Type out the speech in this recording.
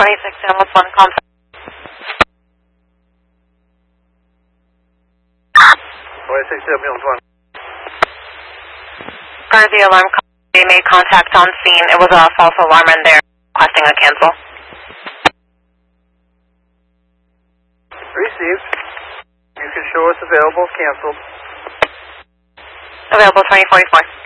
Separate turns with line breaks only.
26 ambulance 1 contact. Per the alarm call, they made contact on scene. It was a false alarm and they're requesting a cancel.
Received. You can show us available, canceled.
Available 2044.